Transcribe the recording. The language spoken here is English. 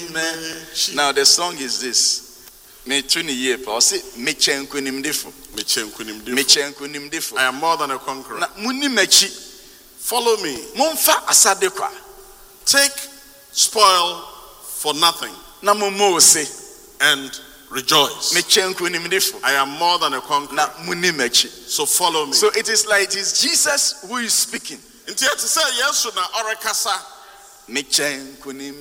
Now the song is this. Me tuni ye pa say meche nkunimdefo. I am more than a conqueror. Na muni mechi. Follow me. Momfa asade kwa. Take spoil for nothing. Na momo se And rejoice. meche nkunimdefo. I am more than a conqueror. Na muni mechi. So follow me. So it is like it is Jesus who is speaking. Nti eti say Yesu na orekasa. Meche nkunim